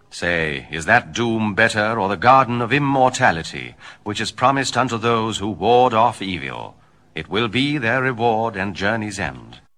Say, is that doom better, or the garden of immortality, which is promised unto those who ward off evil? It will be their reward and journey's end.